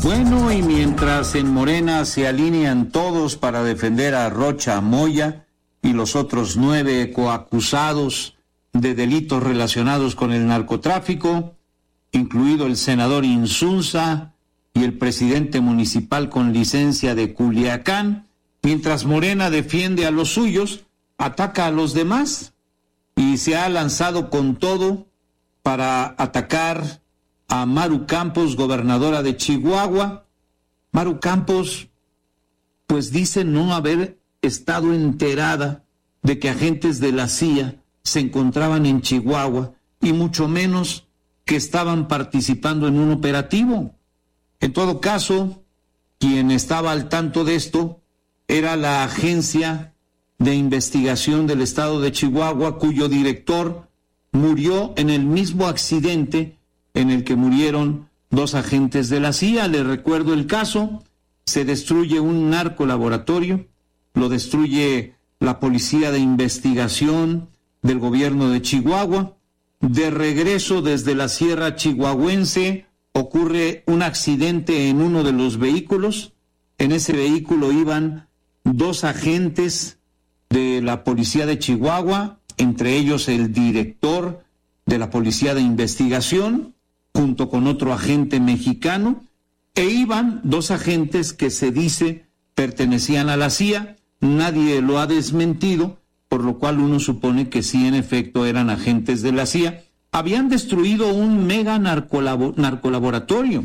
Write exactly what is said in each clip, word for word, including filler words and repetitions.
Bueno, y mientras en Morena se alinean todos para defender a Rocha Moya y los otros nueve coacusados de delitos relacionados con el narcotráfico, incluido el senador Insunza y el presidente municipal con licencia de Culiacán, mientras Morena defiende a los suyos, ataca a los demás y se ha lanzado con todo para atacar a Maru Campos, gobernadora de Chihuahua. Maru Campos, pues dice no haber estado enterada de que agentes de la C I A se encontraban en Chihuahua y mucho menos que estaban participando en un operativo. En todo caso, quien estaba al tanto de esto era la Agencia de Investigación del Estado de Chihuahua, cuyo director murió en el mismo accidente en el que murieron dos agentes de la C I A. Les recuerdo el caso: se destruye un narcolaboratorio, lo destruye la Policía de Investigación del gobierno de Chihuahua. De regreso desde la Sierra Chihuahuense ocurre un accidente en uno de los vehículos. En ese vehículo iban dos agentes de la Policía de Chihuahua, entre ellos el director de la Policía de Investigación, junto con otro agente mexicano, e iban dos agentes que se dice pertenecían a la C I A. Nadie lo ha desmentido, por lo cual uno supone que sí, en efecto, eran agentes de la C I A. Habían destruido un mega narcolabo- narcolaboratorio.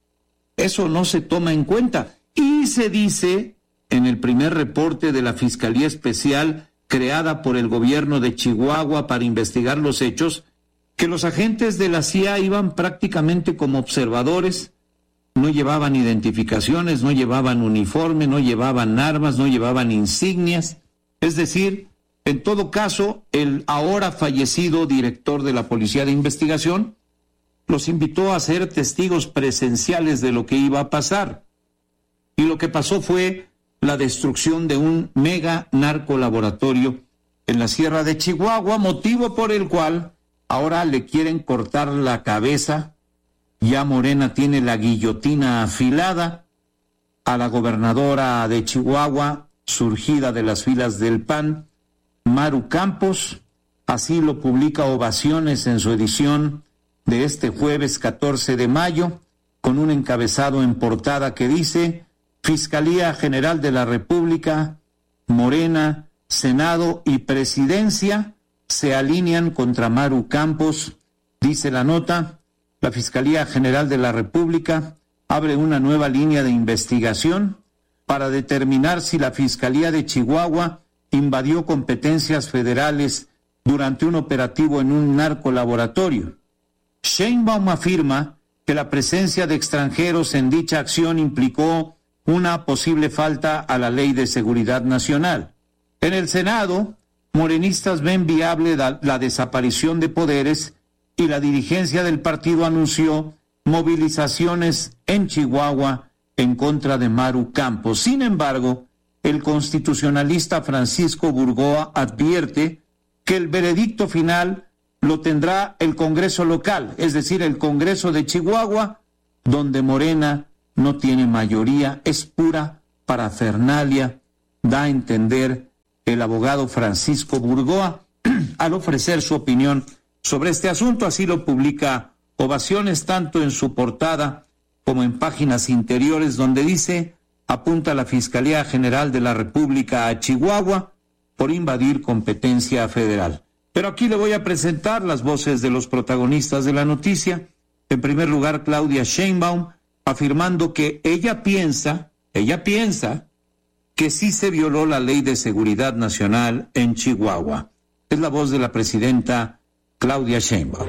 Eso no se toma en cuenta. Y se dice en el primer reporte de la Fiscalía Especial creada por el gobierno de Chihuahua para investigar los hechos, que los agentes de la C I A iban prácticamente como observadores, no llevaban identificaciones, no llevaban uniforme, no llevaban armas, no llevaban insignias. Es decir, en todo caso, el ahora fallecido director de la Policía de Investigación los invitó a ser testigos presenciales de lo que iba a pasar. Y lo que pasó fue la destrucción de un mega narcolaboratorio en la Sierra de Chihuahua, motivo por el cual ahora le quieren cortar la cabeza. Ya Morena tiene la guillotina afilada a la gobernadora de Chihuahua, surgida de las filas del P A N, Maru Campos. Así lo publica Ovaciones en su edición de este jueves catorce de mayo, con un encabezado en portada que dice: Fiscalía General de la República, Morena, Senado y Presidencia se alinean contra Maru Campos. Dice la nota: la Fiscalía General de la República abre una nueva línea de investigación para determinar si la Fiscalía de Chihuahua invadió competencias federales durante un operativo en un narcolaboratorio. Sheinbaum afirma que la presencia de extranjeros en dicha acción implicó una posible falta a la Ley de Seguridad Nacional. En el Senado, morenistas ven viable la, la desaparición de poderes y la dirigencia del partido anunció movilizaciones en Chihuahua en contra de Maru Campos. Sin embargo, el constitucionalista Francisco Burgoa advierte que el veredicto final lo tendrá el Congreso local, es decir, el Congreso de Chihuahua, donde Morena no tiene mayoría, es pura parafernalia, da a entender el abogado Francisco Burgoa al ofrecer su opinión sobre este asunto. Así lo publica Ovaciones, tanto en su portada como en páginas interiores, donde dice: apunta la Fiscalía General de la República a Chihuahua por invadir competencia federal. Pero aquí le voy a presentar las voces de los protagonistas de la noticia. En primer lugar, Claudia Sheinbaum, afirmando que ella piensa, ella piensa que sí se violó la Ley de Seguridad Nacional en Chihuahua. Es la voz de la presidenta Claudia Sheinbaum.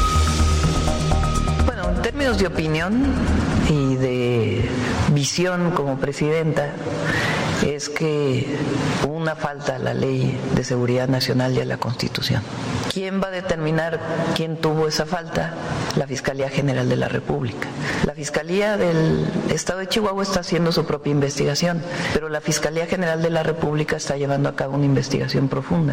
Bueno, en términos de opinión y de visión como presidenta, es que hubo una falta a la Ley de Seguridad Nacional y a la Constitución. ¿Quién va a determinar quién tuvo esa falta? La Fiscalía General de la República. La Fiscalía del Estado de Chihuahua está haciendo su propia investigación, pero la Fiscalía General de la República está llevando a cabo una investigación profunda.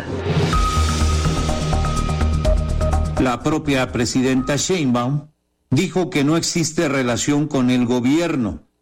La propia presidenta Sheinbaum dijo que no existe relación con el gobierno,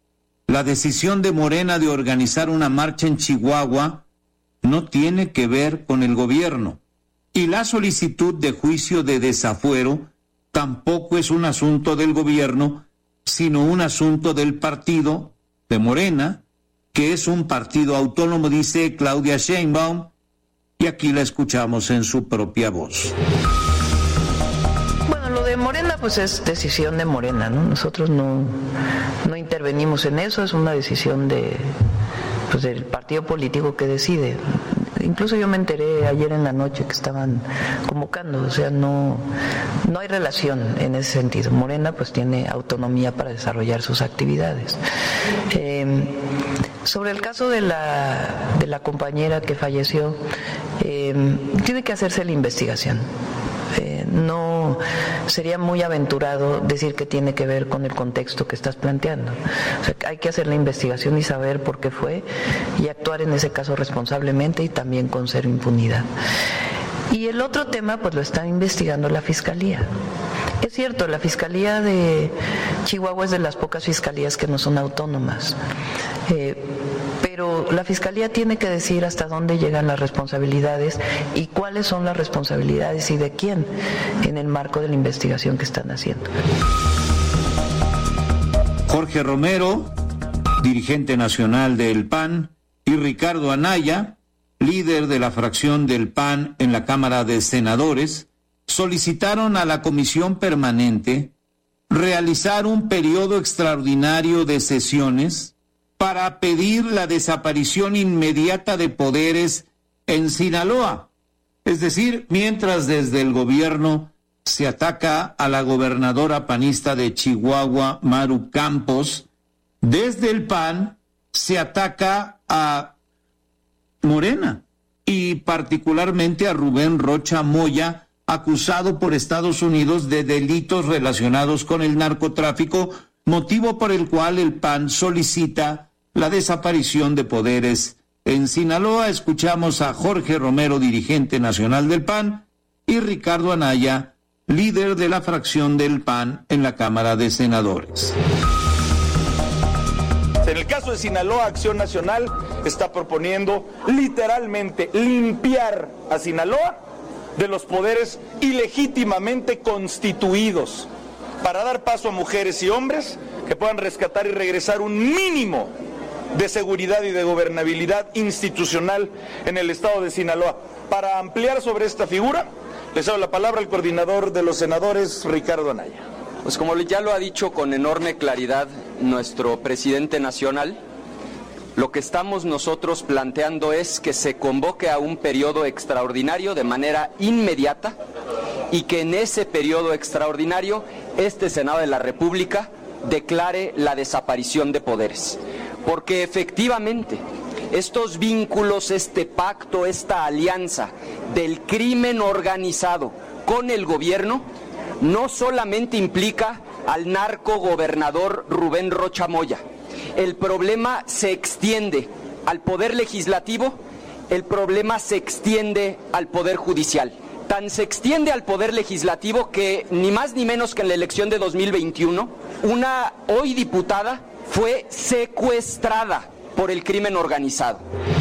la decisión de Morena de organizar una marcha en Chihuahua no tiene que ver con el gobierno, y la solicitud de juicio de desafuero tampoco es un asunto del gobierno, sino un asunto del partido de Morena, que es un partido autónomo, dice Claudia Sheinbaum, y aquí la escuchamos en su propia voz. Bueno, lo de Morena pues es decisión de Morena, ¿no? Nosotros no, no intervenimos en eso, es una decisión de, pues, del partido político que decide. Incluso yo me enteré ayer en la noche que estaban convocando, o sea, no, no hay relación en ese sentido. Morena pues tiene autonomía para desarrollar sus actividades. Eh, sobre el caso de la, de la compañera que falleció, eh, tiene que hacerse la investigación. Eh, no sería muy aventurado decir que tiene que ver con el contexto que estás planteando. O sea, hay que hacer la investigación y saber por qué fue y actuar en ese caso responsablemente y también con cero impunidad. Y el otro tema pues lo está investigando la Fiscalía. Es cierto, la Fiscalía de Chihuahua es de las pocas fiscalías que no son autónomas. Eh, Pero la Fiscalía tiene que decir hasta dónde llegan las responsabilidades y cuáles son las responsabilidades y de quién en el marco de la investigación que están haciendo. Jorge Romero, dirigente nacional del P A N, y Ricardo Anaya, líder de la fracción del P A N en la Cámara de Senadores, solicitaron a la Comisión Permanente realizar un periodo extraordinario de sesiones para pedir la desaparición inmediata de poderes en Sinaloa. Es decir, mientras desde el gobierno se ataca a la gobernadora panista de Chihuahua, Maru Campos, desde el P A N se ataca a Morena y particularmente a Rubén Rocha Moya, acusado por Estados Unidos de delitos relacionados con el narcotráfico, motivo por el cual el P A N solicita la desaparición de poderes en Sinaloa. Escuchamos a Jorge Romero, dirigente nacional del P A N, y Ricardo Anaya, líder de la fracción del P A N en la Cámara de Senadores. En el caso de Sinaloa, Acción Nacional está proponiendo literalmente limpiar a Sinaloa de los poderes ilegítimamente constituidos para dar paso a mujeres y hombres que puedan rescatar y regresar un mínimo de seguridad y de gobernabilidad institucional en el estado de Sinaloa. Para ampliar sobre esta figura, les doy la palabra al coordinador de los senadores, Ricardo Anaya. Pues como ya lo ha dicho con enorme claridad nuestro presidente nacional, lo que estamos nosotros planteando es que se convoque a un periodo extraordinario de manera inmediata y que en ese periodo extraordinario este Senado de la República declare la desaparición de poderes. Porque efectivamente estos vínculos, este pacto, esta alianza del crimen organizado con el gobierno no solamente implica al narco gobernador Rubén Rocha Moya. El problema se extiende al Poder Legislativo, el problema se extiende al Poder Judicial. Tan se extiende al Poder Legislativo que ni más ni menos que en la elección de dos mil veintiuno, una hoy diputada fue secuestrada por el crimen organizado.